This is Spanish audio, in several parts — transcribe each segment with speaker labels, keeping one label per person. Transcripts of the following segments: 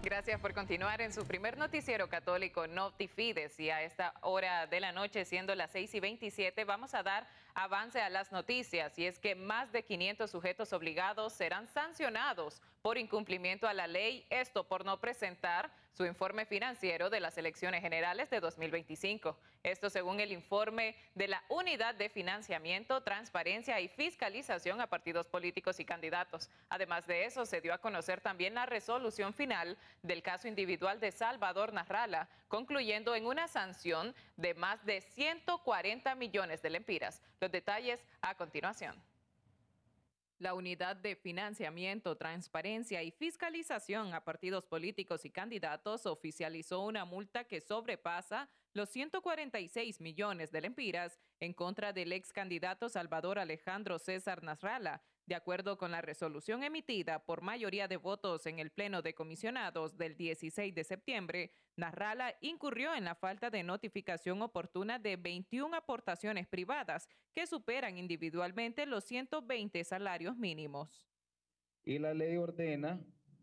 Speaker 1: Gracias por continuar en su primer noticiero católico Notifides, y a esta hora de la noche, siendo las 6:27, vamos a dar avance a las noticias, y es que más de 500 sujetos obligados serán sancionados por incumplimiento a la ley, esto por no presentar su informe financiero de las elecciones generales de 2025. Esto según el informe de la Unidad de Financiamiento, Transparencia y Fiscalización a Partidos Políticos y Candidatos. Además de eso, se dio a conocer también la resolución final del caso individual de Salvador Narrala, concluyendo en una sanción de más de 140 millones de lempiras. Los detalles a continuación. La Unidad de Financiamiento, Transparencia y Fiscalización a Partidos Políticos y Candidatos oficializó una multa que sobrepasa los 146 millones de lempiras en contra del ex candidato Salvador Alejandro César Nasralla. De acuerdo con la resolución emitida por mayoría de votos en el Pleno de Comisionados del 16 de septiembre, Nasralla incurrió en la falta de notificación oportuna de 21 aportaciones privadas que superan individualmente los 120 salarios mínimos.
Speaker 2: Y la ley ordena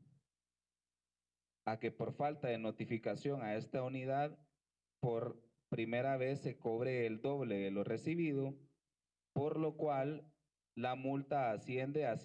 Speaker 2: a que por falta de notificación a esta unidad, por primera vez se cobre el doble de lo recibido, por lo cual la multa asciende a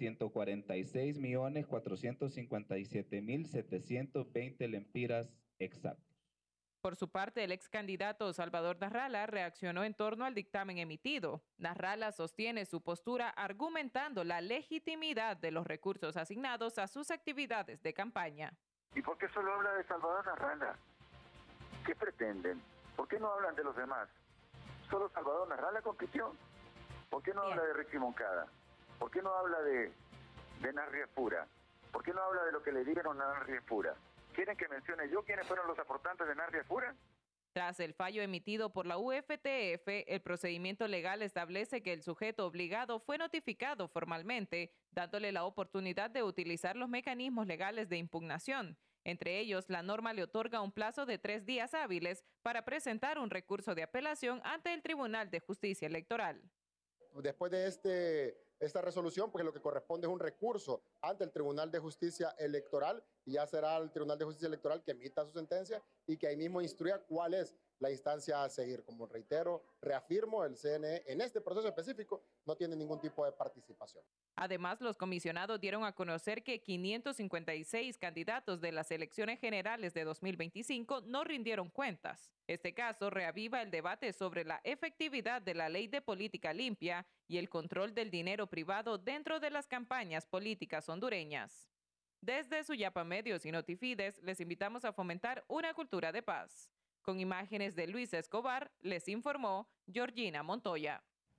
Speaker 2: 146.457.720 lempiras exactos.
Speaker 1: Por su parte, el ex candidato Salvador Narrala reaccionó en torno al dictamen emitido. Narrala sostiene su postura argumentando la legitimidad de los recursos asignados a sus actividades de campaña.
Speaker 3: ¿Y por qué solo habla de Salvador Narrala? ¿Qué pretenden? ¿Por qué no hablan de los demás? ¿Solo Salvador Narrala compitió? ¿Por qué no habla de Richie Moncada? ¿Por qué no habla de Narri Espura? ¿Por qué no habla de lo que le dieron a Narri Espura? ¿Quieren que mencione yo quiénes fueron los aportantes de Narri Espura?
Speaker 1: Tras el fallo emitido por la UFTF, el procedimiento legal establece que el sujeto obligado fue notificado formalmente, dándole la oportunidad de utilizar los mecanismos legales de impugnación. Entre ellos, la norma le otorga un plazo de 3 días hábiles para presentar un recurso de apelación ante el Tribunal de Justicia Electoral.
Speaker 4: Después de esta resolución, pues lo que corresponde es un recurso ante el Tribunal de Justicia Electoral, y ya será el Tribunal de Justicia Electoral que emita su sentencia y que ahí mismo instruya cuál es la instancia a seguir. Como reitero, reafirmo, el CNE en este proceso específico no tiene ningún tipo de participación.
Speaker 1: Además, los comisionados dieron a conocer que 556 candidatos de las elecciones generales de 2025 no rindieron cuentas. Este caso reaviva el debate sobre la efectividad de la ley de política limpia y el control del dinero privado dentro de las campañas políticas hondureñas. Desde Suyapa Medios y Notifides, les invitamos a fomentar una cultura de paz. Con imágenes de Luis Escobar, les informó Georgina Montoya.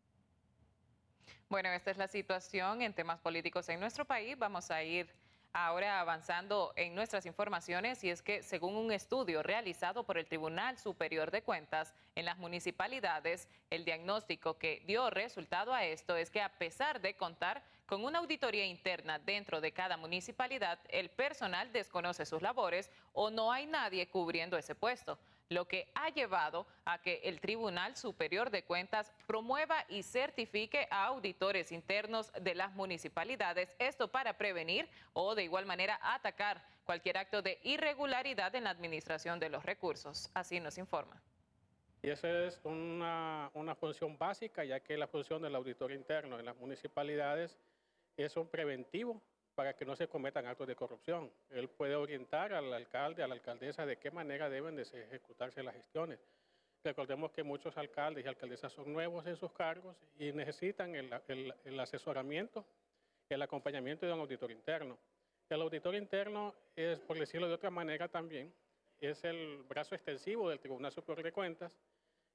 Speaker 1: Bueno, esta es la situación en temas políticos en nuestro país. Vamos a ir ahora avanzando en nuestras informaciones, y es que según un estudio realizado por el Tribunal Superior de Cuentas en las municipalidades, el diagnóstico que dio resultado a esto es que a pesar de contar con una auditoría interna dentro de cada municipalidad, el personal desconoce sus labores o no hay nadie cubriendo ese puesto, lo que ha llevado a que el Tribunal Superior de Cuentas promueva y certifique a auditores internos de las municipalidades, esto para prevenir o de igual manera atacar cualquier acto de irregularidad en la administración de los recursos. Así nos informa.
Speaker 5: Y esa es una función básica, ya que la función del auditor interno en las municipalidades es un preventivo para que no se cometan actos de corrupción. Él puede orientar al alcalde, a la alcaldesa, de qué manera deben de ejecutarse las gestiones. Recordemos que muchos alcaldes y alcaldesas son nuevos en sus cargos y necesitan el asesoramiento, el acompañamiento de un auditor interno. El auditor interno es, por decirlo de otra manera también, es el brazo extensivo del Tribunal Superior de Cuentas,